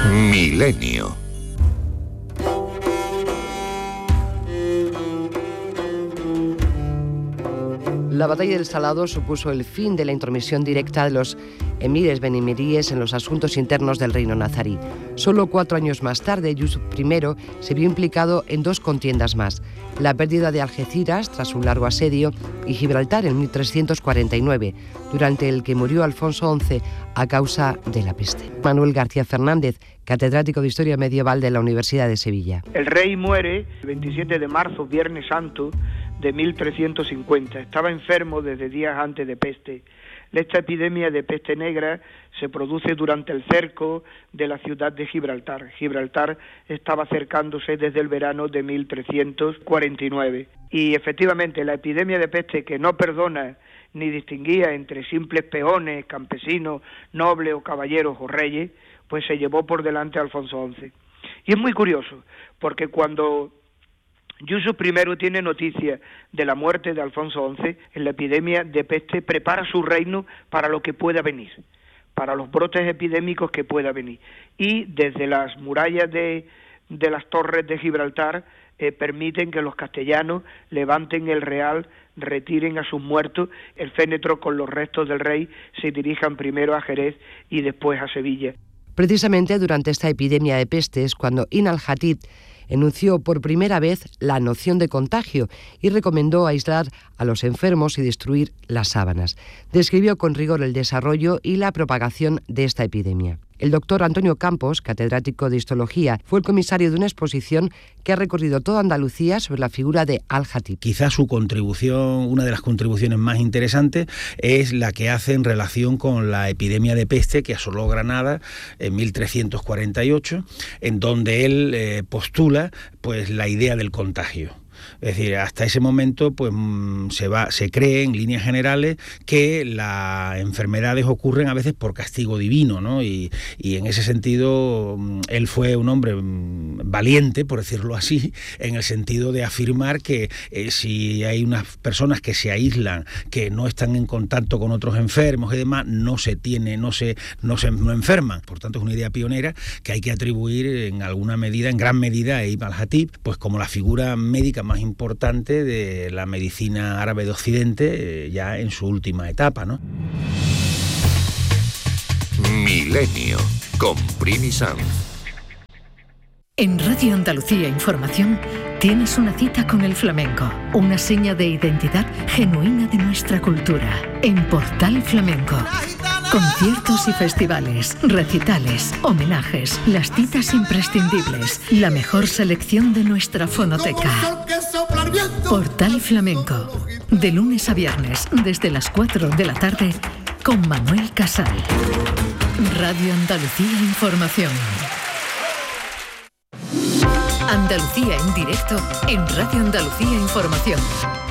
Milenio. La batalla del Salado supuso el fin de la intromisión directa de los emires benemiríes en los asuntos internos del reino nazarí. Solo 4 años más tarde, Yusuf I se vio implicado en 2 contiendas más: la pérdida de Algeciras tras un largo asedio y Gibraltar en 1349, durante el que murió Alfonso XI a causa de la peste. Manuel García Fernández, catedrático de Historia Medieval de la Universidad de Sevilla. El rey muere el 27 de marzo, Viernes Santo, de 1350. Estaba enfermo desde días antes de peste. Esta epidemia de peste negra se produce durante el cerco de la ciudad de Gibraltar. Gibraltar estaba acercándose desde el verano de 1349. Y efectivamente la epidemia de peste, que no perdona ni distinguía entre simples peones, campesinos, nobles o caballeros o reyes, pues se llevó por delante a Alfonso XI. Y es muy curioso, porque cuando Yusuf I tiene noticia de la muerte de Alfonso XI, en la epidemia de peste prepara su reino para lo que pueda venir, para los brotes epidémicos que pueda venir. Y desde las murallas de las torres de Gibraltar permiten que los castellanos levanten el real, retiren a sus muertos, el fénetro con los restos del rey se dirijan primero a Jerez y después a Sevilla. Precisamente durante esta epidemia de peste es cuando Ibn al-Jatib enunció por primera vez la noción de contagio y recomendó aislar a los enfermos y destruir las sábanas. Describió con rigor el desarrollo y la propagación de esta epidemia. El doctor Antonio Campos, catedrático de Histología, fue el comisario de una exposición que ha recorrido toda Andalucía sobre la figura de Al-Jatib. Quizás su contribución, una de las contribuciones más interesantes, es la que hace en relación con la epidemia de peste que asoló Granada en 1348, en donde él postula pues la idea del contagio. Es decir, hasta ese momento pues se cree en líneas generales que las enfermedades ocurren a veces por castigo divino, ¿no? Y en ese sentido él fue un hombre valiente, por decirlo así, en el sentido de afirmar que si hay unas personas que se aíslan, que no están en contacto con otros enfermos y demás, no enferman. Por tanto, es una idea pionera que hay que atribuir en gran medida a Ibn al-Jatib, pues como la figura médica más importante de la medicina árabe de Occidente, ya en su última etapa, ¿no? Milenio con Primi Sanz. En Radio Andalucía Información tienes una cita con el flamenco, una seña de identidad genuina de nuestra cultura. En Portal Flamenco, conciertos y festivales, recitales, homenajes, las citas imprescindibles, la mejor selección de nuestra fonoteca. Portal Flamenco, de lunes a viernes desde las 4 de la tarde con Manuel Casal. Radio Andalucía Información. Andalucía en directo en Radio Andalucía Información.